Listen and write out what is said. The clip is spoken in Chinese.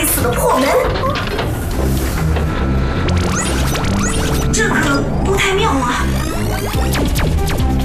该死的破门！这可不太妙啊！